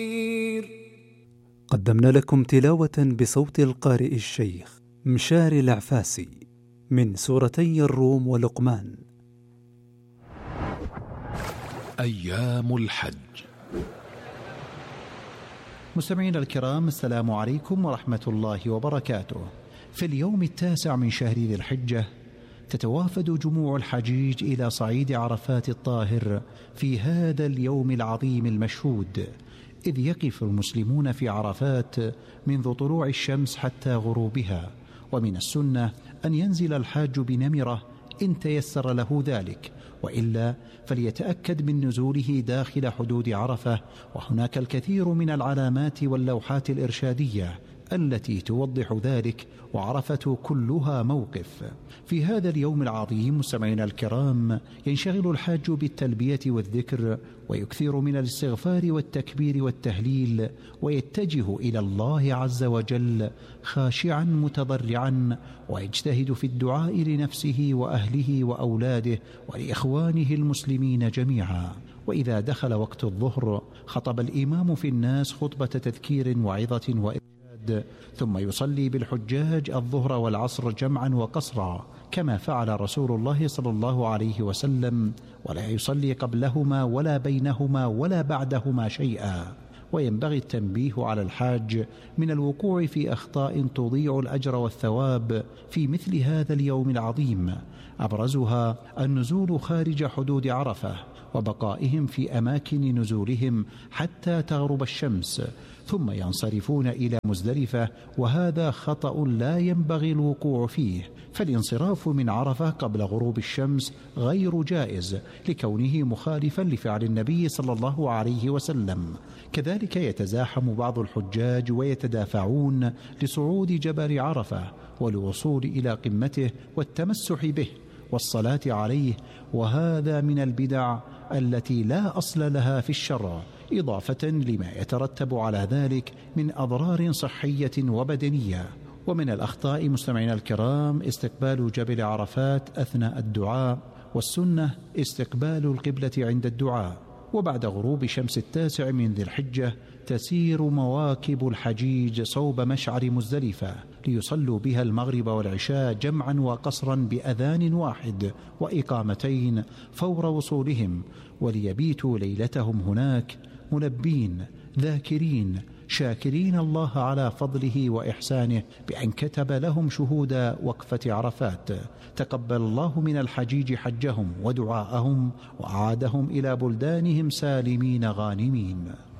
قدمنا لكم تلاوة بصوت القارئ الشيخ مشاري العفاسي من سورتي الروم ولقمان. أيام الحج. مستمعينا الكرام، السلام عليكم ورحمة الله وبركاته. في اليوم 9 من شهر ذي الحجة تتوافد جموع الحجيج إلى صعيد عرفات الطاهر في هذا اليوم العظيم المشهود، إذ يقف المسلمون في عرفات منذ طلوع الشمس حتى غروبها. ومن السنة أن ينزل الحاج بنمرة إن تيسر له ذلك، وإلا فليتأكد من نزوله داخل حدود عرفة، وهناك الكثير من العلامات واللوحات الإرشادية التي توضح ذلك، وعرفة كلها موقف. في هذا اليوم العظيم مستمعينا الكرام ينشغل الحاج بالتلبية والذكر، ويكثر من الاستغفار والتكبير والتهليل، ويتجه إلى الله عز وجل خاشعا متضرعا، ويجتهد في الدعاء لنفسه وأهله وأولاده ولإخوانه المسلمين جميعا. وإذا دخل وقت الظهر خطب الإمام في الناس خطبة تذكير وعظة وإرشاد، ثم يصلي بالحجاج الظهر والعصر جمعا وقصرا كما فعل رسول الله صلى الله عليه وسلم، ولا يصلي قبلهما ولا بينهما ولا بعدهما شيئا. وينبغي التنبيه على الحاج من الوقوع في أخطاء تضيع الأجر والثواب في مثل هذا اليوم العظيم، أبرزها النزول خارج حدود عرفة، وبقائهم في أماكن نزولهم حتى تغرب الشمس، ثم ينصرفون إلى مزدلفة، وهذا خطأ لا ينبغي الوقوع فيه، فالانصراف من عرفة قبل غروب الشمس غير جائز لكونه مخالفا لفعل النبي صلى الله عليه وسلم. كذلك يتزاحم بعض الحجاج ويتدافعون لصعود جبل عرفة والوصول إلى قمته والتمسح به والصلاة عليه، وهذا من البدع التي لا أصل لها في الشرع، إضافة لما يترتب على ذلك من أضرار صحية وبدنية. ومن الأخطاء مستمعينا الكرام استقبال جبل عرفات أثناء الدعاء، والسنة استقبال القبلة عند الدعاء. وبعد غروب شمس 9 من ذي الحجة تسير مواكب الحجيج صوب مشعر مزدلفة ليصلوا بها المغرب والعشاء جمعا وقصرا بأذان واحد وإقامتين فور وصولهم، وليبيتوا ليلتهم هناك ملبين ذاكرين شاكرين الله على فضله وإحسانه بأن كتب لهم شهود وقفة عرفات. تقبل الله من الحجيج حجهم ودعاءهم، وأعادهم إلى بلدانهم سالمين غانمين.